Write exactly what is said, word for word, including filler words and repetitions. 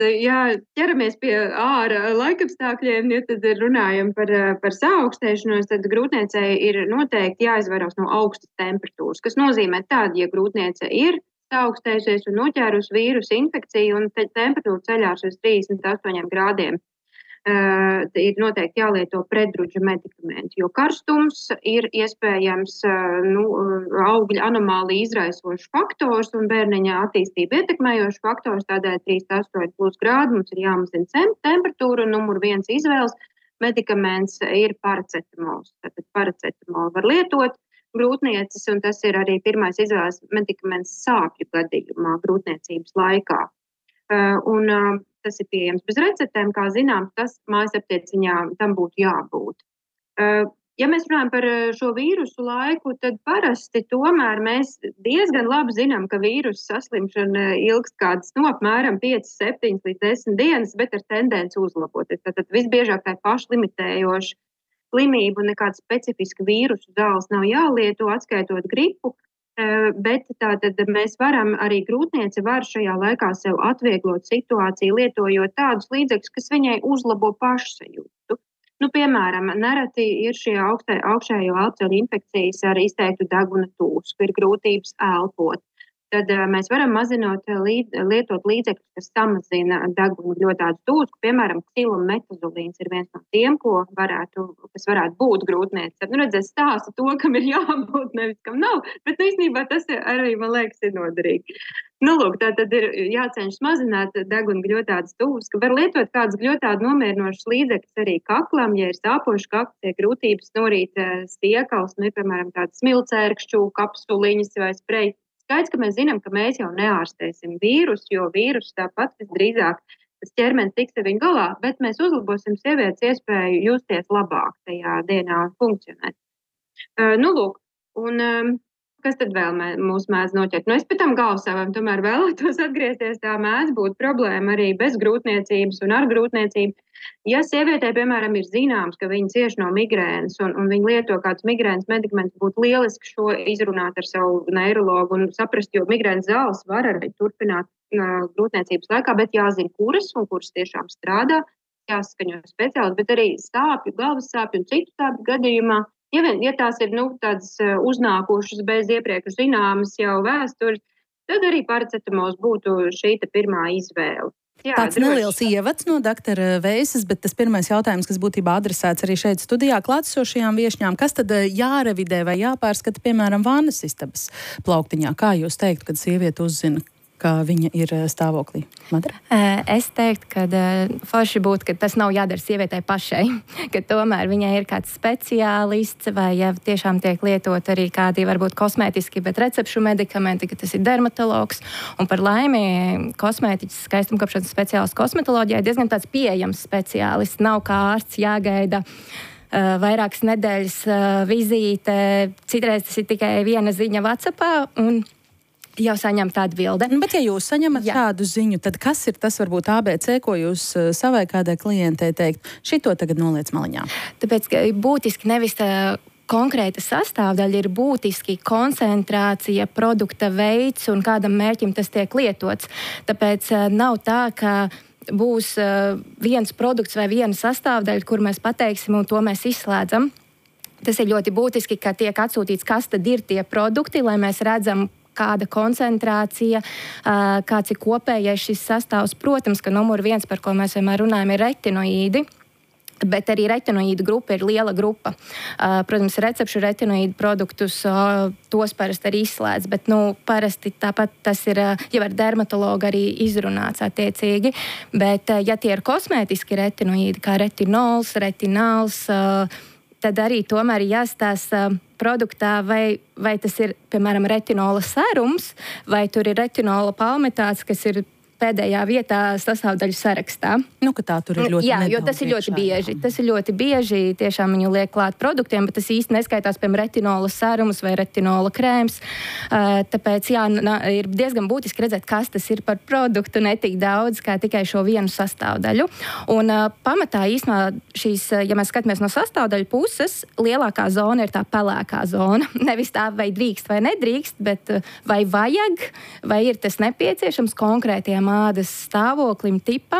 ja ķeramies pie āra laikapstākļiem, ja tad runājam par, par saaugstēšanos, tad grūtniecei ir noteikti jāizvairās no augstas temperatūras, kas nozīmē tādu, ja grūtniece ir saaugstējusies un noķērusi vīrusu infekciju un temperatūra ceļās uz trīsdesmit astoņiem grādiem. Uh, ir noteikti jālieto pretdruģa medikamenti, jo karstums ir iespējams uh, nu, augļa anomālija izraisošs faktors un bērniņa attīstību ietekmējošs faktors, tādēļ trīsdesmit astoņi plus grādi mums ir jāmazina temperatūra un numur viens izvēles medikaments ir paracetamols. Tātad paracetamolu var lietot grūtnieces, un tas ir arī pirmais izvēles medikaments sāpju gadījumā grūtniecības laikā. Uh, un, uh, Tas ir pieejams bez receptēm, kā zināms, tas mājas aptieciņā tam būtu jābūt. Ja mēs runājam par šo vīrusu laiku, tad parasti tomēr mēs diezgan labi zinām, ka vīrusu saslimšana ilgst kādas no apmēram piecas, septiņas līdz desmit dienas, bet ar tendenci uzlaboties. Tātad visbiežāk tā ir pašlimitējoša slimība un nekāda specifiska vīrusu zāles nav jālieto, atskaitot gripu. Bet tātad mēs varam, arī grūtniece var šajā laikā sev atvieglot situāciju, lietojot tādus līdzekļus, kas viņai uzlabo pašsajūtu. Nu, piemēram, nereti ir šie augstē, augšējo elpoceļu infekcijas ar izteiktu deguna tūsku, ir grūtības elpot. Tad uh, mēs varam mazinot, līd, lietot līdzekļus, kas samazina deguna ļoti tūsku. Piemēram, ksilometazolīns ir viens no tiem, ko varētu, kas varētu būt grūtniece. Nu, redzēs, stāsta to, kam ir jābūt, nevis kam nav, bet īstenībā tas arī, man liekas, ir noderīgi. Nu, lūk, tā tad ir jācenšas mazināt deguna gļotādes tūsku. Var lietot kādas gļotādu nomierinošas līdzekļus arī kaklam, ja ir sāpošs kakls, ja grūtības norīt stiekals, nu, piemēram, tādas smilcērkšķu kapsuliņas vai spreji. Skaidrs, ka mēs zinām, ka mēs jau neārstēsim vīrusu, jo vīrusu tāpat visdrīzāk tas ķermenis tiks ar viņu galā, bet mēs uzlabosim sievietes iespēju justies labāk tajā dienā un funkcionēt. Uh, nu, lūk, un um, kas tad vēl mē, mūs mēdz noķert? Nu, es pēc tam galvasāvam tomēr vēlētos atgriezties, tā mēdz būt problēma arī bez grūtniecības un ar grūtniecību. Ja sievietē, piemēram, ir zināms, ka viņa cieš no migrēnas un, un viņa lieto kādus migrēnas medikamentus, būtu lieliski šo izrunāt ar savu neirologu un saprast, jo migrēnas zāles var arī turpināt uh, grūtniecības laikā, bet jāzina, kuras un kuras tiešām strādā, jāsaskaņo speciālisti, bet arī sāpju, galvas sāpju un citu sāpju gadījumā, ja, vien, ja tās ir nu, tādas uh, uznākušas bez iepriekš zināmas jau vēstures, tad arī paracetamols būtu šī pirmā izvēle. Jā, Tāds droši. neliels ievads no doktora Veisas, bet tas pirmais jautājums, kas būtībā adresēts arī šeit studijā klātesošajām viešņām, kas tad jārevidē vai jāpārskata, piemēram, vannas istabas plauktiņā? Kā jūs teiktu, kad sieviete uzzina, ka viņa ir stāvoklī? Madara? Es teiktu, ka forši būtu, ka tas nav jādara sievietei pašai, ka tomēr viņai ir kāds speciālists vai ja tiešām tiek lietot arī kādi varbūt kosmētiski, bet recepšu medikamenti, ka tas ir dermatologs. Un par laimi kosmētiķis, skaistumkopšanas speciālists kosmetoloģijai diezgan tāds pieejams speciālists. Nav kā ārsts jāgaida uh, vairākas nedēļas uh, vizīte. Citreiz tas ir tikai viena ziņa WhatsAppā un jau saņemt atbildi. Nu, bet ja jūs saņemat Jā. Tādu ziņu, tad kas ir tas varbūt A B C, ko jūs savai kādai klientei teikt? Šito tagad noliec maliņā. Tāpēc, ka būtiski nevis tā konkrēta sastāvdaļa, ir būtiski koncentrācija, produkta veids un kādam mērķim tas tiek lietots. Tāpēc nav tā, ka būs viens produkts vai viena sastāvdaļa, kur mēs pateiksim un to mēs izslēdzam. Tas ir ļoti būtiski, ka tiek atsūtīts, kas tad ir tie produkti, lai mēs redzam, kāda koncentrācija, kāds ir kopējais šis sastāvs. Protams, ka numur viens, par ko mēs vienmēr runājam, ir retinoīdi. Bet arī retinoīdu grupa ir liela grupa. Protams, recepšu retinoīdu produktus tos parasti arī izslēdz, bet nu, parasti tāpat tas ir jau ar dermatologu arī izrunāts attiecīgi. Bet ja tie ir kosmētiski retinoīdi, kā retinols, retināls, tad arī tomēr jāstāsta produktā, vai, vai tas ir, piemēram, retinola serums, vai tur ir retinola palmitāts, kas ir pēdējā vietā sastāvdaļu sarakstā. Nu, ka tā tur ir ļoti Jā, nedaudz jo tas ir ļoti iekšā, bieži. Jā. Tas ir ļoti bieži, tiešām viņu liek klāt produktiem, bet tas īsti neskaitās, piemēram, retinola serums vai retinola krēms. Uh, tāpēc, jā, na, ir diezgan būtiski redzēt, kas tas ir par produktu, ne tik daudz, kā tikai šo vienu sastāvdaļu. Un uh, pamatā īstenībā šīs, ja mēs skatāmies no sastāvdaļu puses, lielākā zona ir tā pelēkā zona. Nevis tā, vai drīkst vai nedrīkst, bet uh, vai vajag, vai ir tas nepieciešams konkrētajam ādas stāvoklim, tipam.